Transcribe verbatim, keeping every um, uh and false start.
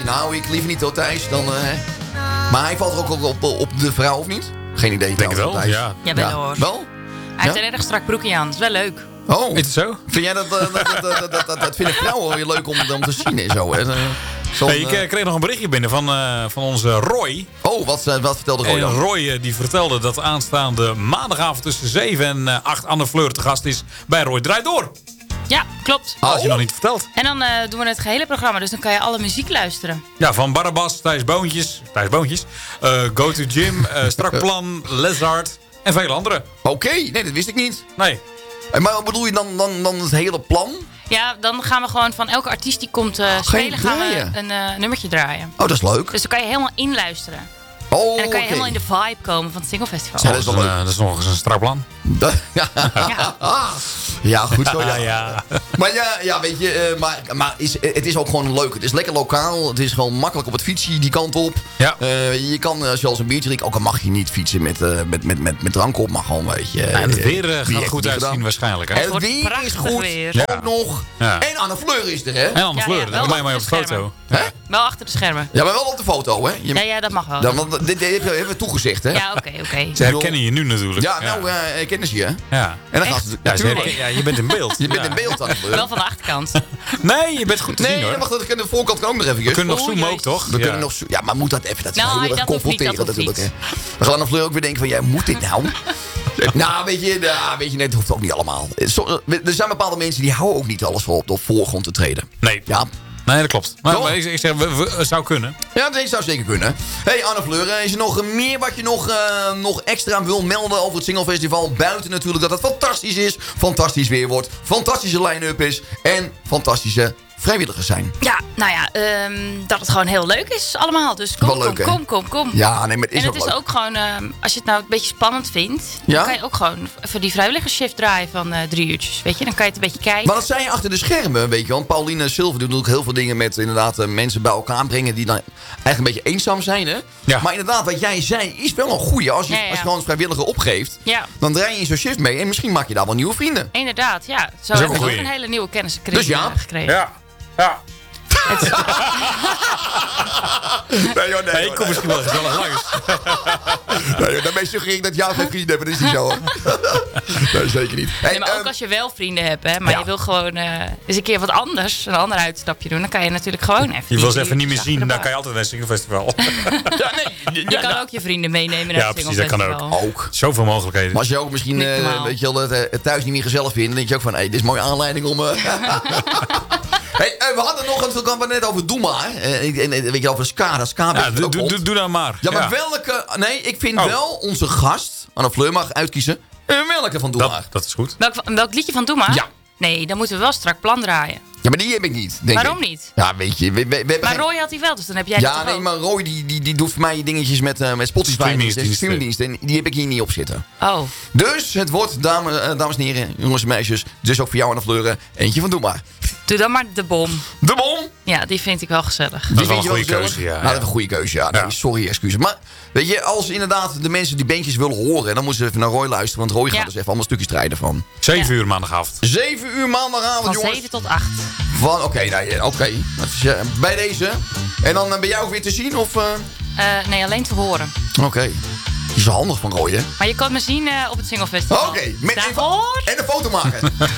nou, ik liever niet tot Thijs. Dan, uh, maar hij valt er ook op, op, op de vrouw, of niet? Geen idee. Denk het wel, Thijs. ja. Ja, wel Ja. hoor. Wel? Hij heeft Ja? een erg strak broekje aan. Dat is wel leuk. Oh, Is het zo? vind jij dat, uh, dat, dat, dat, dat, dat, dat vinden vrouwen wel weer leuk om, om te zien en zo, hè? Zo'n, Hey, ik uh, eh, kreeg nog een berichtje binnen van, uh, van onze Roy. oh, wat, uh, wat vertelde Roy En dan? Roy uh, die vertelde dat aanstaande maandagavond tussen zeven en uh, acht Anne Fleur te gast is bij Roy Draait Door. Ja, klopt. Als Oh. je nog niet vertelt. En dan uh, doen we het gehele programma. Dus dan kan je alle muziek luisteren. Ja, van Barabbas, Thijs Boontjes, Thijs Boontjes, uh, Go to Gym, uh, Strak Plan, Lizard en vele anderen. Oké, okay, nee, dat wist ik niet. Nee. En maar wat bedoel je dan, dan, dan het hele plan? Ja, dan gaan we gewoon van elke artiest die komt uh, spelen, gaan draaien? we een uh, nummertje draaien. Oh, dat is leuk. Dus dan kan je helemaal inluisteren. Oh, En dan kan je okay. helemaal in de vibe komen van het Singlefestival. Ja, dat is wel leuk. Uh, dat is nog eens een strak plan. ja. Ja. ja, goed zo. Ja. Ah, ja. Maar ja, ja, weet je, uh, maar, maar is, het is ook gewoon leuk. Het is lekker lokaal. Het is gewoon makkelijk op het fietsje die kant op. Ja. Uh, je kan, uh, zoals een biertje drinken, ook al mag je niet fietsen met, uh, met, met, met, met drank op, maar gewoon, weet je. Ja, en het weer uh, wie gaat heeft er goed die uitzien gedaan? waarschijnlijk. Hè? En het wordt weer is prachtig goed. weer. Ja. Ook nog. Ja. En Anne Fleur is er, hè? En Anne Ja, Fleur, ja, dat wel is mij maar op achter de de foto. Hè? Wel achter de schermen. Ja, maar wel op de foto, hè? Je, Ja, ja, dat mag wel. ja, want dit, dit hebben we toegezegd, hè? Ja, oké, oké. Ze herkennen je nu natuurlijk. Ja, nou, uh, kennen ze je, hè? ja. En dan Echt? gaat ze... Ja, ze tuurlijk. herken- ja, je bent in beeld. Je bent Ja. in beeld, Anne Fleur. Wel van de achterkant. Nee, je bent goed te zien Nee, hoor. wacht, dat kan de voorkant kan ook nog even. We kunnen nog Oeh, zoomen ook, jezus. toch? We Ja. kunnen nog zo- ja, maar moet dat even? Dat is Nou, heel dat erg hoeft niet, confronterend dat hoeft natuurlijk. Hè. Dan gaan Anne Fleur ook weer denken van, jij moet dit nou? nou, weet je, nou, weet je, nee, dat hoeft ook niet allemaal. Zo- Er zijn bepaalde mensen die houden ook niet alles voor op de voorgrond te treden. Nee. Ja, Nee, dat klopt. Maar, Toch? maar ik, ik zeg, we, we- het zou kunnen. ja dat zou zeker kunnen. Hey Anne Fleur, eh, is er nog meer wat je nog, uh, nog extra wil melden over het Singlefestival? Buiten natuurlijk dat het fantastisch is, fantastisch weer wordt, fantastische line-up is en fantastische vrijwilligers zijn. Ja, nou ja, um, dat het gewoon heel leuk is allemaal. Dus kom, Wel leuk, kom, hè? kom, kom, kom. Ja, nee, maar het is en ook het is leuk. ook gewoon, um, als je het nou een beetje spannend vindt... Ja? dan kan je ook gewoon even die vrijwilligershift draaien van uh, drie uurtjes. Weet je, dan kan je het een beetje kijken. Maar dat zei je achter de schermen, weet je wel. Pauline Silver doet ook heel veel dingen met inderdaad uh, mensen bij elkaar brengen die dan eigenlijk een beetje eenzaam zijn, hè? Ja. Maar inderdaad, wat jij zei is wel een goeie. Als je, Ja, ja. als je gewoon een vrijwilliger opgeeft, Ja. dan draai je in zo'n shift mee en misschien maak je daar wel nieuwe vrienden. Inderdaad, ja. Zo ook heb een ik ook goeie. een hele nieuwe kennissenkring Dus ja. uh, gekregen. Ja. Ja. Het is- Nee, joh, nee, Hey, joh, ik kom misschien wel gezellig langs. nee, joh, daarmee suggereer ik dat jou geen vrienden hebben. Dat is niet zo, hoor. Nee, zeker niet. Hey, Nee, maar ook ehm, als je wel vrienden hebt, hè, maar ja. je wil gewoon uh, eens een keer wat anders, een ander uitstapje doen, dan kan je natuurlijk gewoon even. Je die wil ze even drie niet meer uurtjes zien, achter dan de kan je bar. altijd naar het Singlefestival. ja, nee, Je kan ook je vrienden meenemen naar Ja, het precies, dat kan Singlefestival. ook. Zoveel mogelijkheden. Maar als je ook misschien Niet eh, normaal. weet je wel, het, eh, het thuis niet meer gezellig vindt, dan denk je ook van, hé, hey, dit is een mooie aanleiding om... eh, hey, eh, we hadden nog, we hadden net over Doe Maar. Eh, en, en, weet je, over Ska, dat Ska Ja, ook doe, doe, komt. doe, doe dan maar. Ja, maar welke... Nee, ik vind Oh. wel onze gast, Anne Fleur, mag uitkiezen. eh, welke van Doe Maar. dat, dat is goed. Welk, welk liedje van Doe Maar? Ja. Nee, dan moeten we wel strak plan draaien. Ja, maar die heb ik niet, denk Waarom ik. niet? Ja, weet je, we, we, we hebben Maar geen- Roy had hij wel, dus dan heb jij die Ja, toch nee, ook? maar Roy die, die, die doet voor mij dingetjes met, uh, met Spotify. Streamingsdiensten. Streamingdiensten. En die heb ik hier niet op zitten. Oh, Dus het wordt, dames, uh, dames en heren, jongens en meisjes. Dus ook voor jou, Anne Fleur, eentje van Doe Maar. doe dan maar de bom. De bom. Ja, die vind ik wel gezellig. Die wel vind een je goede gezellig? keuze, ja. Nou, dat is een goede keuze, ja. Nee, Ja. sorry, excuses. Maar weet je, als inderdaad de mensen die bandjes willen horen... dan moeten ze even naar Roy luisteren. Want Roy gaat Ja. dus even allemaal stukjes strijden van. Zeven Ja. uur maandagavond. Zeven uur maandagavond, Van jongens. zeven tot acht. Van, oké, nou, ja, oké. Dat is, eh, bij deze. En dan eh, ben jij ook weer te zien, of... eh? Uh, nee, alleen te horen. Oké. Die is wel handig van Roy, hè? Maar je kan me zien uh, op het Singlefestival. Oké. met- Daarvoor? En een foto maken.